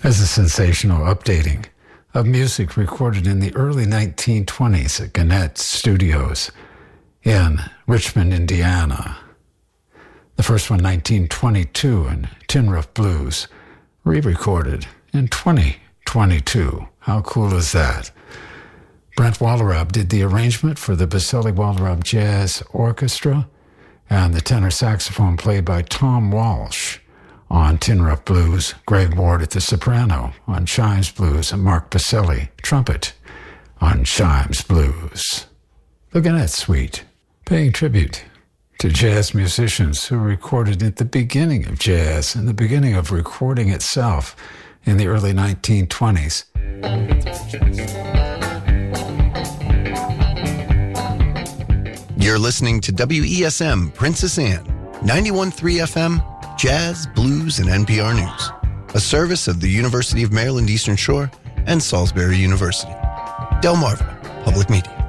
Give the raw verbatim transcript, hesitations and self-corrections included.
as a sensational updating of music recorded in the early nineteen twenties at Gannett Studios in Richmond, Indiana. The first one, nineteen twenty-two, in Tin Roof Blues, re-recorded in twenty twenty-two. How cool is that? Brent Wallerab did the arrangement for the Baselli Wallerab Jazz Orchestra, and the tenor saxophone played by Tom Walsh on Tin Roof Blues, Greg Ward at the soprano on Chimes Blues, and Mark Baselli, trumpet, on Chimes Blues. The Gannett Suite, paying tribute to jazz musicians who recorded at the beginning of jazz and the beginning of recording itself in the early nineteen twenties. You're listening to W E S M Princess Anne, ninety-one point three F M, Jazz, Blues, and N P R News, a service of the University of Maryland Eastern Shore and Salisbury University. Delmarva Public Media.